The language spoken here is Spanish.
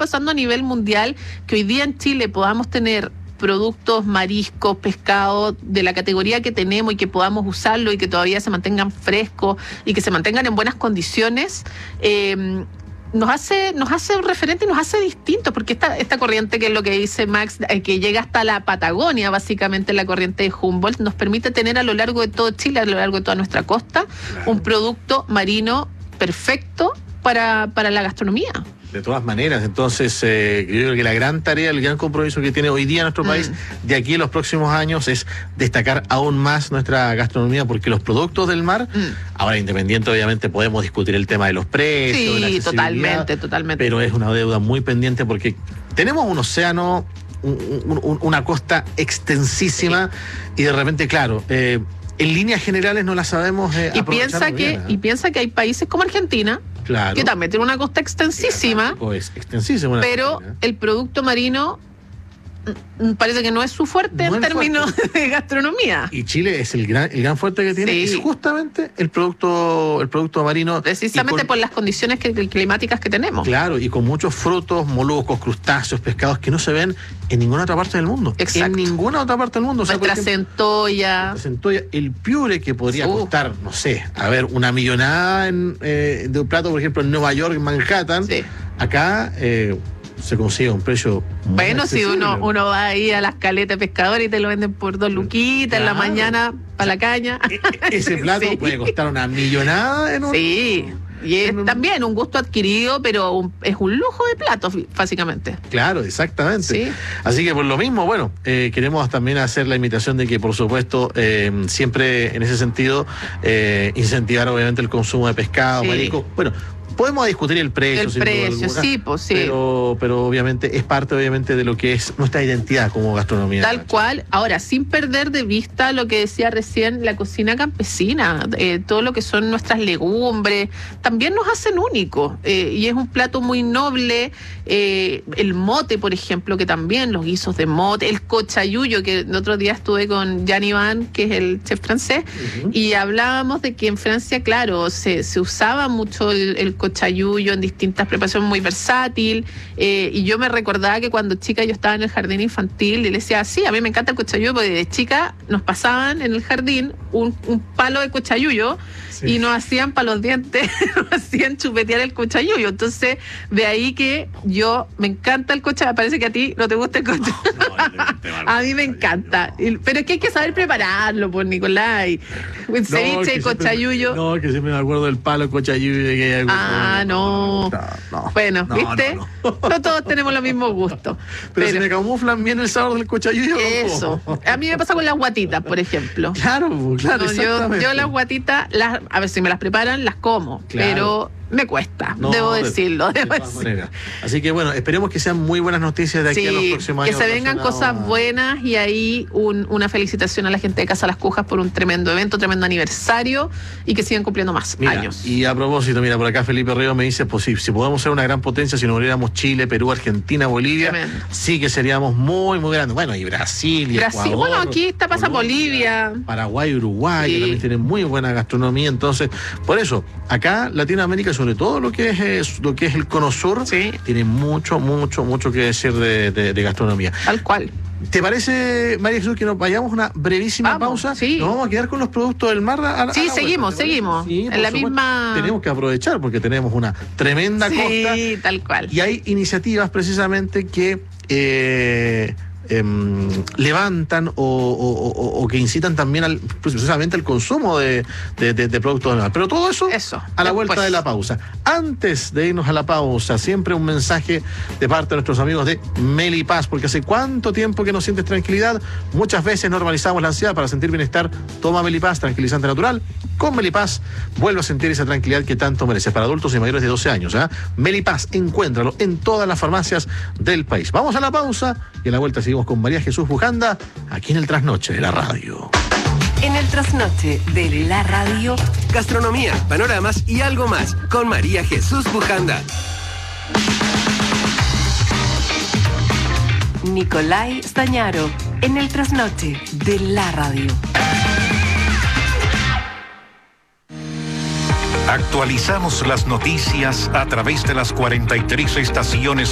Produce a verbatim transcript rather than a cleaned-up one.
pasando a nivel mundial, que hoy día en Chile podamos tener productos, mariscos, pescado de la categoría que tenemos y que podamos usarlo y que todavía se mantengan frescos y que se mantengan en buenas condiciones, eh, nos hace nos hace un referente y nos hace distintos, porque esta, esta corriente, que es lo que dice Max, eh, que llega hasta la Patagonia, básicamente la corriente de Humboldt, nos permite tener a lo largo de todo Chile, a lo largo de toda nuestra costa, claro, un producto marino perfecto para, para la gastronomía. De todas maneras, entonces eh, yo creo que la gran tarea, el gran compromiso que tiene hoy día nuestro mm. país de aquí en los próximos años es destacar aún más nuestra gastronomía, porque los productos del mar, mm. ahora independiente obviamente podemos discutir el tema de los precios, sí, de la accesibilidad, totalmente, totalmente, pero es una deuda muy pendiente porque tenemos un océano, un, un, una costa extensísima, sí, y de repente, claro, eh, en líneas generales no la sabemos eh, y piensa que bien, ¿eh? Y piensa que hay países como Argentina, claro, que también tiene una costa extensísima, pues extensísima, pero Argentina, el producto marino parece que no es su fuerte no en términos fuerte. de gastronomía. Y Chile es el gran el gran fuerte que tiene, sí, es justamente el producto el producto marino, precisamente con, por las condiciones que, climáticas que tenemos. Claro, y con muchos frutos, moluscos, crustáceos, pescados que no se ven en ninguna otra parte del mundo. Exacto. En ninguna otra parte del mundo. Nuestra, o sea, centolla. Nuestra centolla, el piure, que podría uh. costar, no sé, a ver, una millonada en, eh, de un plato, por ejemplo, en Nueva York, en Manhattan. Sí. Acá eh, se consigue un precio muy bueno, si uno uno va ahí a las caletas de pescadores y te lo venden por dos luquitas, claro, en la mañana para la caña. E ese plato sí. puede costar una millonada en un... Sí, y es un... también un gusto adquirido, pero un, es un lujo de plato, básicamente. Claro, exactamente. Sí. Así que por lo mismo, bueno, eh, queremos también hacer la invitación de que, por supuesto, eh, siempre en ese sentido, eh, incentivar obviamente el consumo de pescado, sí, marisco. Bueno, podemos discutir el precio, el precio, alguna, sí, pues sí. Pero, pero obviamente es parte obviamente de lo que es nuestra identidad como gastronomía. Tal cual. Ahora, sin perder de vista lo que decía recién, la cocina campesina, eh, todo lo que son nuestras legumbres, también nos hacen únicos. Eh, y es un plato muy noble. Eh, el mote, por ejemplo, que también, los guisos de mote, el cochayuyo, que el otro día estuve con Jan Iván, que es el chef francés, uh-huh, y hablábamos de que en Francia, claro, se, se usaba mucho el, el cochayuyo en distintas preparaciones, muy versátil, eh, y yo me recordaba que cuando chica yo estaba en el jardín infantil y le decía, sí, a mí me encanta el cochayuyo, porque de chica nos pasaban en el jardín un, un palo de cochayuyo, sí, y nos hacían para los dientes, nos hacían chupetear el cochayuyo. Entonces, de ahí que yo, me encanta el cochayuyo, parece que a ti no te gusta el cochayuyo. No, no, a mí me encanta, pero es que hay que saber prepararlo, pues, Nicolás. Un ceviche y cochayuyo. No, que siempre me acuerdo del palo de cochayuyo. Que hay ah, no. No, no. Bueno, no, ¿viste? No, no. no todos tenemos los mismos gustos. Pero, pero si me camuflan bien el sabor del cochayuyo. Eso. No. A mí me pasa con las guatitas, por ejemplo. Claro, claro, no, yo, yo las guatitas, las, a ver si me las preparan, las como, claro, pero me cuesta, no, debo decirlo. De, debo de decirlo. Así que bueno, esperemos que sean muy buenas noticias de aquí, sí, a los próximos años. Que se vengan cosas buenas, y ahí un, una felicitación a la gente de Casa Las Cujas por un tremendo evento, tremendo aniversario, y que sigan cumpliendo más mira, años. Y a propósito, mira, por acá Felipe Río me dice, pues sí, si podemos ser una gran potencia, si nos uniéramos Chile, Perú, Argentina, Bolivia, tremendo, sí que seríamos muy, muy grandes. Bueno, y Brasil, y Brasil, Ecuador, bueno, aquí está pasa Bolivia, Paraguay, Uruguay, sí, que también tienen muy buena gastronomía. Entonces, por eso, acá Latinoamérica, sobre todo lo que es, es lo que es el Cono Sur, sí, tiene mucho, mucho, mucho que decir de, de, de gastronomía. Tal cual. ¿Te parece, María Jesús, que nos vayamos a una brevísima vamos, pausa? Sí. Nos vamos a quedar con los productos del mar. A, a sí, seguimos, seguimos. Sí, en la supuesto, misma. Tenemos que aprovechar porque tenemos una tremenda sí, costa. Sí, tal cual. Y hay iniciativas precisamente que eh, eh, levantan o, o, o, o que incitan también al, precisamente al consumo de, de, de, de productos del mar. Pero todo eso, eso a la después. vuelta de la pausa. Antes de irnos a la pausa, siempre un mensaje de parte de nuestros amigos de Melipaz, porque hace cuánto tiempo que no sientes tranquilidad. Muchas veces normalizamos la ansiedad. Para sentir bienestar, toma Melipaz, tranquilizante natural. Con Melipaz vuelve a sentir esa tranquilidad que tanto mereces. Para adultos y mayores de doce años, ¿eh? Melipaz, encuéntralo en todas las farmacias del país. Vamos a la pausa y a la vuelta seguimos con María Jesús Bujanda aquí en el Trasnoche de la Radio. En el Trasnoche de la Radio, gastronomía, panoramas y algo más con María Jesús Bujanda. Nicolai Stañaro en el Trasnoche de la Radio. Actualizamos las noticias a través de las cuarenta y tres estaciones